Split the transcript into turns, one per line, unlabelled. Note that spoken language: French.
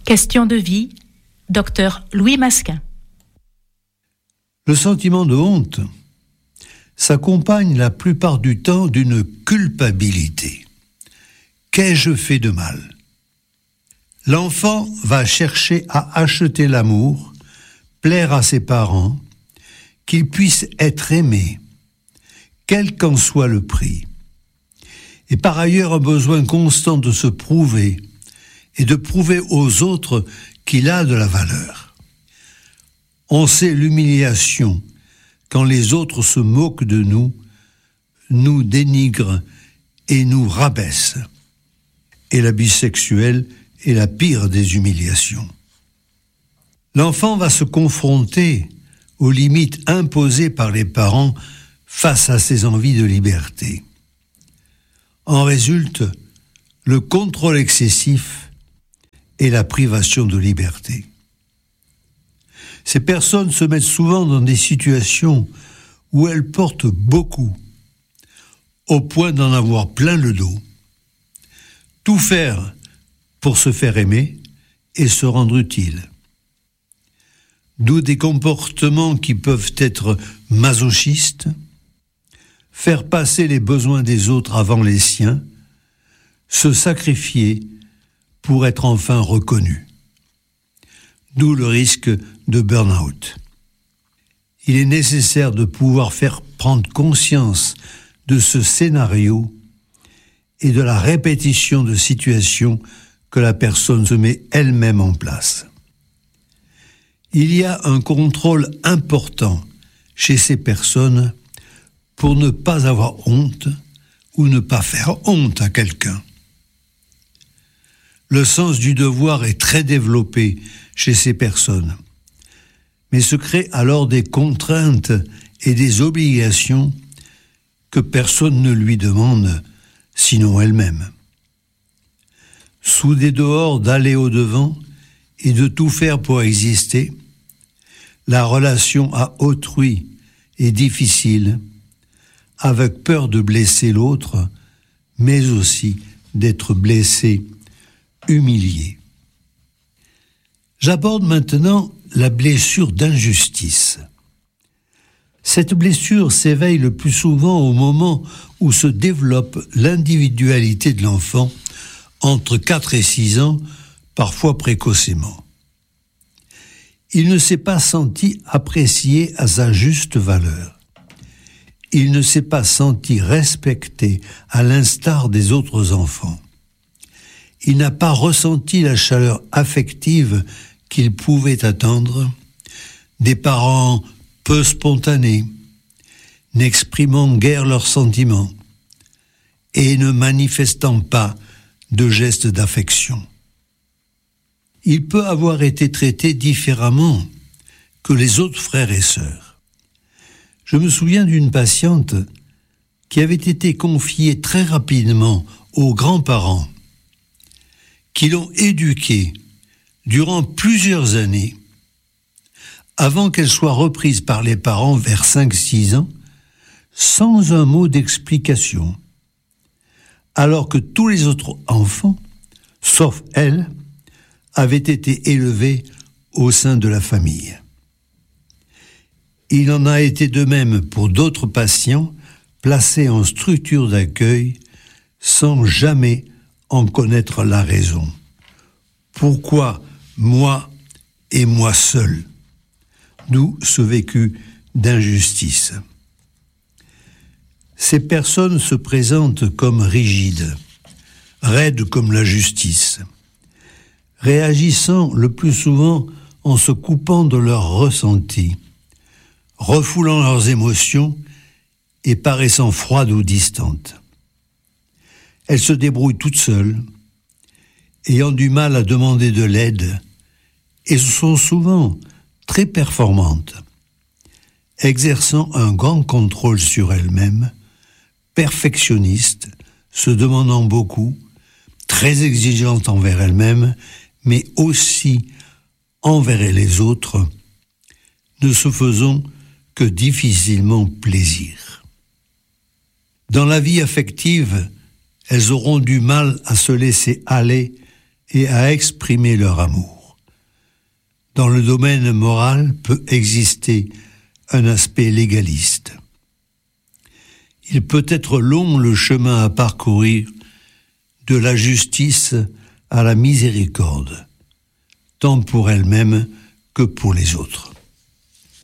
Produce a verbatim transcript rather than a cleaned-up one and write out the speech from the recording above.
Question de vie, docteur Louis Masquin.
Le sentiment de honte s'accompagne la plupart du temps d'une culpabilité. Qu'ai-je fait de mal ? L'enfant va chercher à acheter l'amour, plaire à ses parents, qu'il puisse être aimé, quel qu'en soit le prix. Et par ailleurs un besoin constant de se prouver et de prouver aux autres qu'il a de la valeur. On sait l'humiliation quand les autres se moquent de nous, nous dénigrent et nous rabaissent. Et l'abus sexuel est la pire des humiliations. L'enfant va se confronter aux limites imposées par les parents face à ses envies de liberté. En résulte le contrôle excessif et la privation de liberté. Ces personnes se mettent souvent dans des situations où elles portent beaucoup, au point d'en avoir plein le dos. Tout faire pour se faire aimer et se rendre utile. D'où des comportements qui peuvent être masochistes, faire passer les besoins des autres avant les siens, se sacrifier pour être enfin reconnu. D'où le risque de burn-out. Il est nécessaire de pouvoir faire prendre conscience de ce scénario et de la répétition de situations que la personne se met elle-même en place. Il y a un contrôle important chez ces personnes pour ne pas avoir honte ou ne pas faire honte à quelqu'un. Le sens du devoir est très développé chez ces personnes, mais se créent alors des contraintes et des obligations que personne ne lui demande, sinon elle-même. Sous des dehors d'aller au-devant et de tout faire pour exister, la relation à autrui est difficile, avec peur de blesser l'autre, mais aussi d'être blessé, humilié. J'aborde maintenant la blessure d'injustice. Cette blessure s'éveille le plus souvent au moment où se développe l'individualité de l'enfant, entre quatre et six ans, parfois précocement. Il ne s'est pas senti apprécié à sa juste valeur. Il ne s'est pas senti respecté à l'instar des autres enfants. Il n'a pas ressenti la chaleur affective qu'il pouvait attendre des parents peu spontanés, n'exprimant guère leurs sentiments et ne manifestant pas de gestes d'affection. Il peut avoir été traité différemment que les autres frères et sœurs. Je me souviens d'une patiente qui avait été confiée très rapidement aux grands-parents, qui l'ont éduquée durant plusieurs années, avant qu'elle soit reprise par les parents vers cinq six ans, sans un mot d'explication, alors que tous les autres enfants, sauf elle, avaient été élevés au sein de la famille. Il en a été de même pour d'autres patients placés en structure d'accueil sans jamais en connaître la raison. Pourquoi moi et moi seul ? D'où ce vécu d'injustice. Ces personnes se présentent comme rigides, raides comme la justice, réagissant le plus souvent en se coupant de leurs ressentis, refoulant leurs émotions et paraissant froides ou distantes. Elles se débrouillent toutes seules, ayant du mal à demander de l'aide, et sont souvent très performantes, exerçant un grand contrôle sur elles-mêmes, perfectionnistes, se demandant beaucoup, très exigeantes envers elles-mêmes, mais aussi envers les autres, ne se faisant que difficilement plaisir. Dans la vie affective, elles auront du mal à se laisser aller et à exprimer leur amour. Dans le domaine moral peut exister un aspect légaliste. Il peut être long le chemin à parcourir de la justice à la miséricorde, tant pour elle-même que pour les autres.